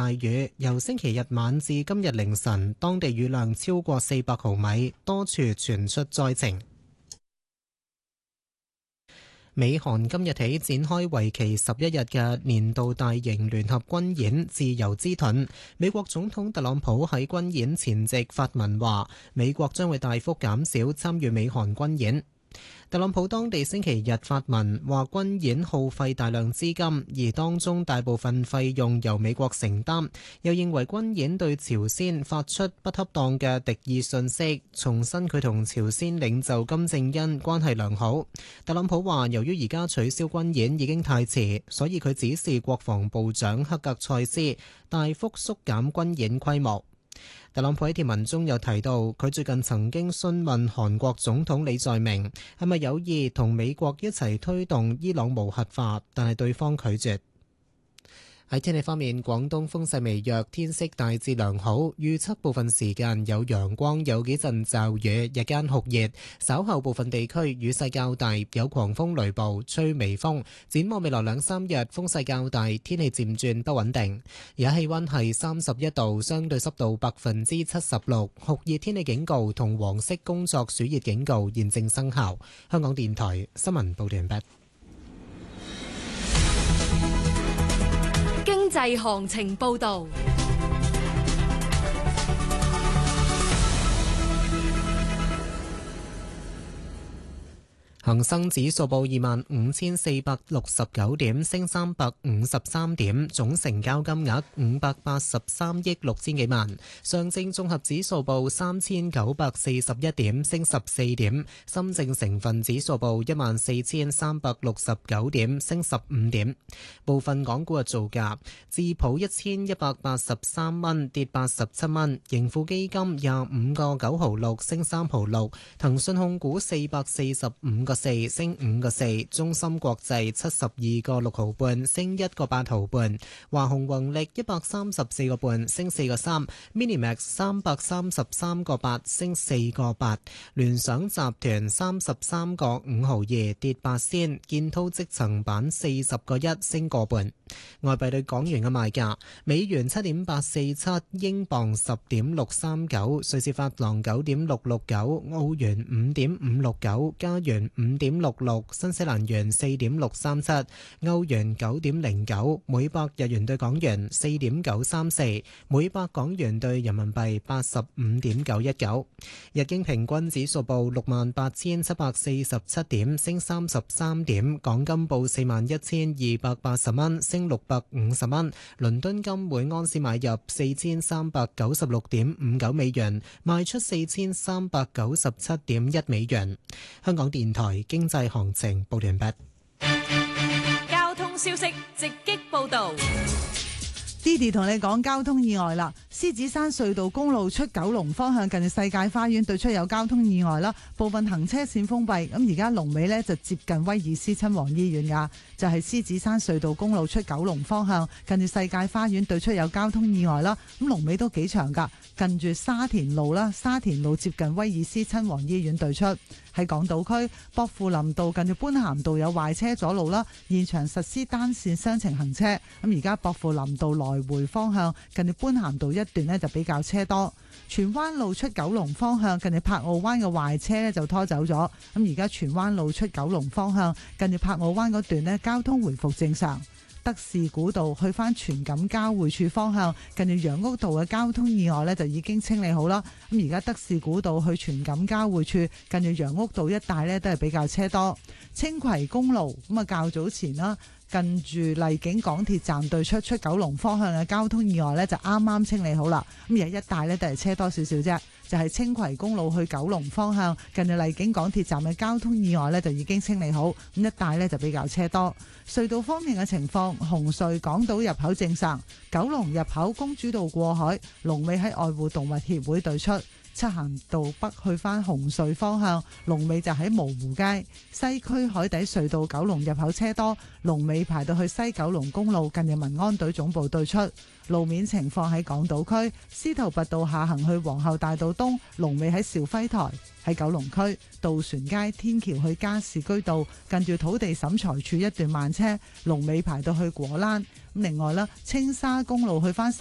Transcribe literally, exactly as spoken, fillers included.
大雨，由星期日晚至今日凌晨，當地雨量超過四百毫米，多處傳出災情。美韓今日起展開為期十一日嘅年度大型聯合軍演自由之盾。美國總統特朗普喺軍演前夕發文話，美國將會大幅減少參與美韓軍演。特朗普當地星期日發文話，軍演耗費大量資金，而當中大部分費用由美國承擔，又認為軍演對朝鮮發出不恰當嘅敵意訊息，重申佢同朝鮮領袖金正恩關係良好。特朗普話，由於而家取消軍演已經太遲，所以佢指示國防部長克格塞斯大幅縮減軍演規模。特朗普喺貼文中又提到，佢最近曾經詢問韓國總統李在明係咪有意同美國一齊推動伊朗無核化，但係對方拒絕。喺天氣方面，廣東風勢微弱，天色大致良好，預測部分時間有陽光，有幾陣驟雨，日間酷熱，稍後部分地區雨勢較大，有狂風雷暴，吹微風。展望未來兩三日風勢較大，天氣漸轉不穩定。而家氣溫係三十一度，相對濕度百分之七十六，酷熱天氣警告同黃色工作暑熱警告現正生效。香港電台新聞報道完畢。 經濟行情報道。 恒生指數報二萬五千四百六十九點，升三百五十三點，總成交金額五百八十三億六千幾萬。上證綜合指數報三千九百四十一點，升十四點。深證成分指數報一萬四千三百六十九點，升十五點。部分港股嘅造價：智普一千一百八十三蚊，跌八十七蚊；盈富基金廿五個九毫六，升三毫六；騰訊控股四百四十五個四升五個四，中芯國際七十二個六毫半升一個八毫半，華虹宏力一百三十四個半升四個三 ，Minimax 三百三十三個八升四個八，聯想集團三十三個五毫二跌八仙，建滔積層板四十個一升個半。外幣對港元嘅賣價：美元七點八四七，英鎊十點六三九，瑞士法郎九點六六九，澳元五點五六九，加元五點六六，新西蘭元四點六三七，歐元九點零九，每百日元對港元四點九三四，每百港元對人民幣八十五點九一九。日經平均指數報六萬八千七百四十七點，升三十三點。港金報四萬一千二百八十蚊，升六百五十蚊。倫敦金每安士買入四千三百九十六點五九美元，賣出四千三百九十七點一美元。香港電台經濟行情報完畢。 交通消息直擊報道。 Didi 同你講交通意外啦，獅子山隧道公路出九龍方向近世界花園對出有交通意外啦，部分行車線封閉。咁而家龍尾呢就接近威爾斯親王醫院噶，就係、是、獅子山隧道公路出九龍方向近住世界花園對出有交通意外啦。咁龍尾都幾長噶，近住沙田路啦，沙田路接近威爾斯親王醫院對出。喺港島區薄扶林道近住般咸道有壞車阻路啦，現場實施單線雙程行車。咁而家薄扶林道來回方向近住般咸道一段呢就比較車多。荃灣路出九龍方向近住柏傲灣嘅壞車呢就拖走咗。咁而家荃灣路出九龍方向近住柏傲灣嗰段呢交通回復正常。德士古道去返荃錦交匯處方向近住楊屋道嘅交通意外呢就已經清理好啦。咁而家德士古道去荃錦交匯處近住楊屋道一帶呢都係比較車多。青葵公路咁啊較早前啦，近住荔景港鐵站對出出九龍方向嘅交通意外呢就啱啱清理好啦。咁而家一帶呢都係車多少少啫，就係青葵公路去九龍方向近住荔景港鐵站嘅交通意外呢就已經清理好，咁一帶呢就比較車多。隧道方面嘅情況，紅隧港島入口正常，九龍入口公主道過海，龍尾喺愛護動物協會對出。漆咸道北去返紅隧方向，龍尾就喺蕪湖街。西區海底隧道九龍入口車多，龍尾排到去西九龍公路近住民安隊總部對出。路面情況喺港島區，司徒拔道下行去皇后大道東，龍尾喺兆輝台。喺九龍區渡船街天橋去加士居道近住土地審裁處一段慢車，龍尾排到去果欄。咁另外啦，青沙公路去返